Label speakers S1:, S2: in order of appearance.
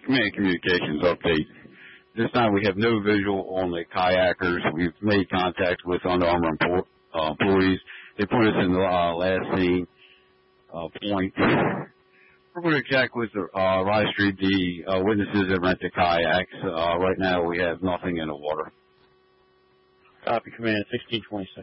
S1: Command Communications update. This time we have no visual on the kayakers. We've made contact with Under Armour employees. They put us in the last scene point. We're going to check with Rise Street, the witnesses that rent the kayaks. Right now we have nothing in the water.
S2: Copy, Command 1626.